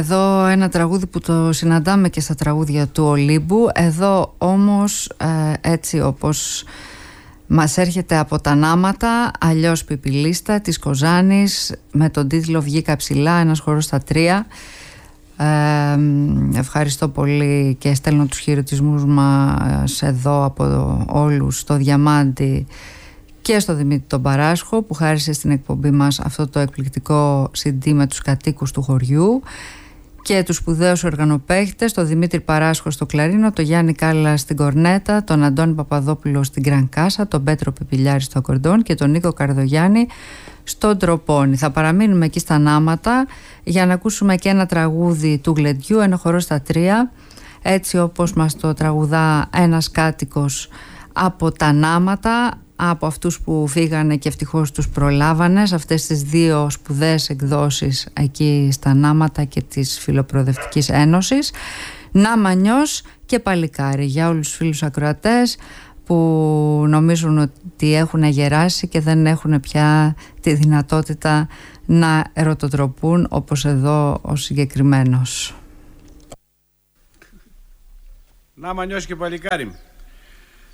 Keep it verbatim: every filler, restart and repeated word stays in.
Εδώ ένα τραγούδι που το συναντάμε και στα τραγούδια του Ολύμπου. Εδώ όμως ε, έτσι όπως μας έρχεται από τα νάματα, αλλιώς Πιπιλίστα της Κοζάνης, με τον τίτλο «Βγήκα ψηλά», ένας χορός στα τρία. Ε, ευχαριστώ πολύ και στέλνω τους χαιρετισμούς μας εδώ από όλους στο Διαμάντι και στο Δημήτρη τον Παράσχο, που χάρισε στην εκπομπή μας αυτό το εκπληκτικό σι ντι με τους κατοίκους του χωριού, και τους σπουδαίους οργανοπαίχτες, τον Δημήτρη Παράσχο στο κλαρίνο, τον Γιάννη Κάλλα στην κορνέτα, τον Αντώνη Παπαδόπουλο στην γκρανκάσα, τον Πέτρο Πιπιλιάρη στο ακορντών και τον Νίκο Καρδογιάννη στον τροπόνι. Θα παραμείνουμε εκεί στα νάματα για να ακούσουμε και ένα τραγούδι του Γλεντιού, ένα χορό στα τρία, έτσι όπως μας το τραγουδά ένας κάτοικος από τα νάματα, από αυτούς που φύγανε και ευτυχώς τους προλάβανε σε αυτές τις δύο σπουδαίες εκδόσεις εκεί στα νάματα και της Φιλοπροοδευτικής Ένωσης. Νάμανιος και Παλικάρι, για όλους τους φίλους ακροατές που νομίζουν ότι έχουν γεράσει και δεν έχουν πια τη δυνατότητα να ερωτοτροπούν, όπως εδώ ο συγκεκριμένος. Νάμανιος και Παλικάρι.